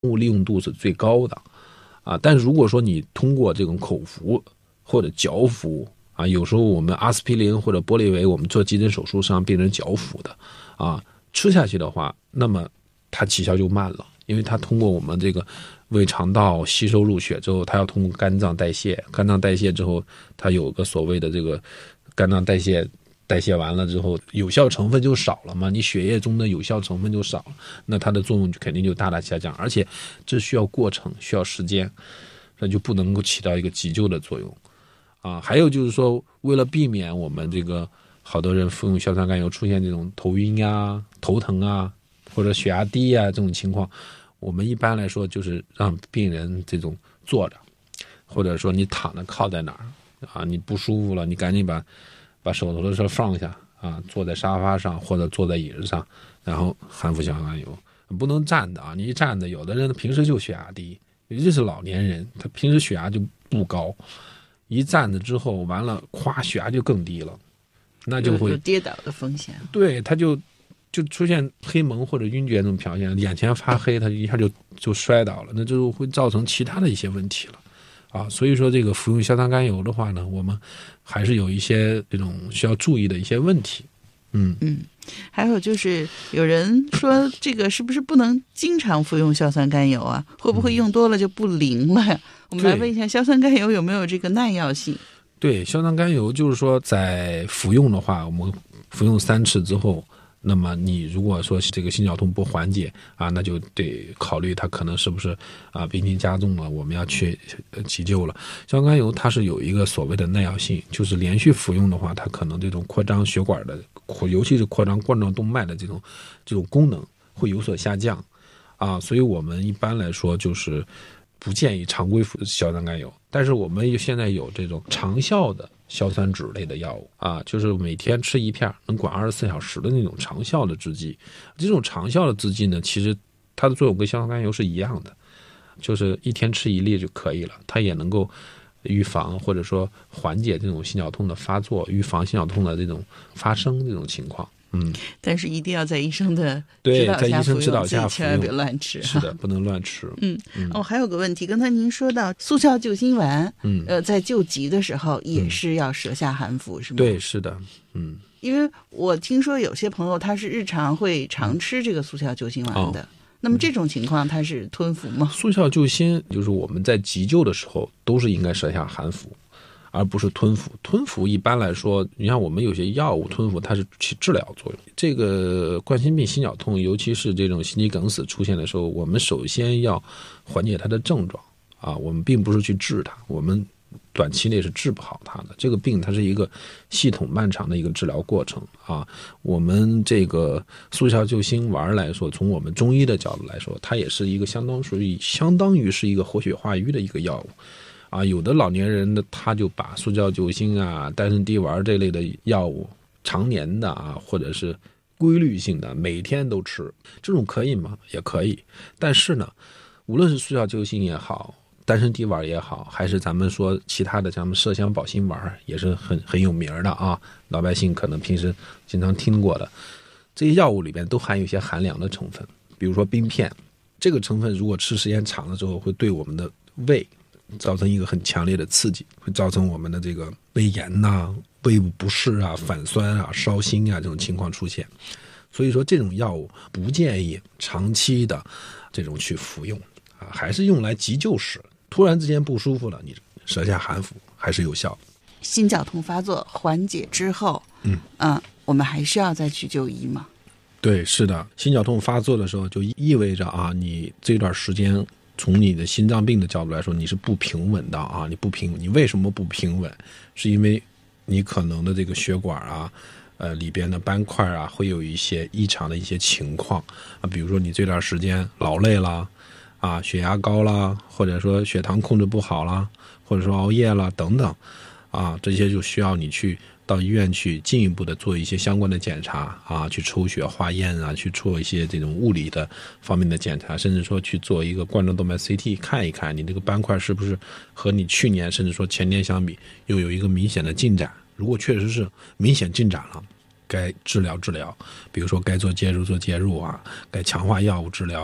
物利用度是最高的啊。但是如果说你通过这种口服或者嚼服啊，有时候我们阿司匹林或者玻利维，我们做急诊手术是让病人嚼服的啊，吃下去的话，那么它起效就慢了，因为它通过我们这个胃肠道吸收入血之后，它要通过肝脏代谢，肝脏代谢之后，它有个所谓的这个肝脏代谢完了之后，有效成分就少了嘛，你血液中的有效成分就少了，那它的作用肯定就大大下降，而且这需要过程，需要时间，那就不能够起到一个急救的作用啊。还有就是说，为了避免我们这个好多人服用硝酸甘油出现这种头晕啊、头疼啊或者血压低啊这种情况，我们一般来说就是让病人这种坐着，或者说你躺着靠在哪儿啊，你不舒服了，你赶紧把手头的事放下啊，坐在沙发上或者坐在椅子上，然后含服硝酸甘油，不能站的啊！你一站着，有的人平时就血压低，尤其是老年人，他平时血压就不高，一站着之后，完了，咵，血压就更低了，那就会有跌倒的风险。 对，他就出现黑蒙或者晕厥这种表现，眼前发黑，他一下就摔倒了，那就会造成其他的一些问题了。啊，所以说这个服用硝酸甘油的话呢，我们还是有一些这种需要注意的一些问题。 还有就是有人说这个是不是不能经常服用硝酸甘油啊？会不会用多了就不灵了呀？我们来问一下，硝酸甘油有没有这个耐药性？ 对，硝酸甘油就是说在服用的话，我们服用3次之后，那么你如果说这个心绞痛不缓解啊，那就得考虑它可能是不是啊病情加重了，我们要去急救了。硝酸甘油它是有一个所谓的耐药性，就是连续服用的话，它可能这种扩张血管的，尤其是扩张冠状动脉的这种功能会有所下降啊，所以我们一般来说就是不建议常规服硝酸甘油。但是我们现在有这种长效的硝酸酯类的药物啊，就是每天吃1片能管24小时的那种长效的制剂。这种长效的制剂呢，其实它的作用跟硝酸甘油是一样的，就是1天吃1粒就可以了，它也能够预防或者说缓解这种心绞痛的发作，预防心绞痛的这种发生这种情况。 但是一定要在医生的对， 指导下服用， 在医生指导下服用， 千万别乱吃。 是的，不能乱吃。 还有个问题，刚才您说到速效救心丸，在救急的时候也是要舌下含服，是吗？ 对，是的， 因为我听说有些朋友他是日常会常吃这个速效救心丸的。那么这种情况它是吞服吗？ 速效救心就是我们在急救的时候都是应该舌下含服，而不是吞服。吞服一般来说，你像我们有些药物吞服它是起治疗作用。这个冠心病、心绞痛，尤其是这种心肌梗死出现的时候，我们首先要缓解它的症状啊，我们并不是去治它，我们短期内是治不好它的。这个病它是一个系统漫长的一个治疗过程啊。我们这个速效救心丸来说，从我们中医的角度来说，它也是一个相当于是一个活血化瘀的一个药物啊。有的老年人呢，他就把速效救心啊、丹参滴丸这类的药物常年的啊，或者是规律性的每天都吃，这种可以吗？也可以。但是呢，无论是速效救心也好，丹参滴丸也好，还是咱们说其他的咱们麝香保心丸也是很有名的啊，老百姓可能平时经常听过的，这些药物里边都含有一些寒凉的成分，比如说冰片，这个成分如果吃时间长了之后，会对我们的胃造成一个很强烈的刺激，会造成我们的这个胃炎呐、胃部不适啊、反酸啊、烧心啊这种情况出现。所以说这种药物不建议长期的这种去服用啊，还是用来急救时突然之间不舒服了，你舌下含服还是有效。 心绞痛发作缓解之后，我们还是要再去就医吗？ 对，是的，心绞痛发作的时候就意味着啊，你这段时间从你的心脏病的角度来说，你是不平稳的啊，你为什么不平稳？是因为你可能的这个血管啊，里边的斑块啊，会有一些异常的一些情况啊，比如说你这段时间劳累啦，啊，血压高啦，或者说血糖控制不好啦，或者说熬夜啦等等，啊，这些就需要你去到医院去进一步的做一些相关的检查啊，去抽血化验啊，去做一些这种物理的方面的检查，甚至说去做一个冠状动脉 CT 看一看你这个斑块是不是和你去年甚至说前年相比又有一个明显的进展。如果确实是明显进展了，该治疗，比如说该做介入啊，该强化药物治疗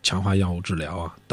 强化药物治疗啊